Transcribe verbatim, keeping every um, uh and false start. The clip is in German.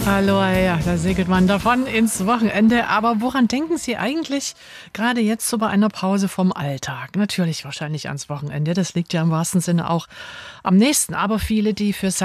Hallo, ja, da segelt man davon ins Wochenende. Aber woran denken Sie eigentlich gerade jetzt so bei einer Pause vom Alltag? Natürlich wahrscheinlich ans Wochenende. Das liegt ja im wahrsten Sinne auch am nächsten. Aber viele, die für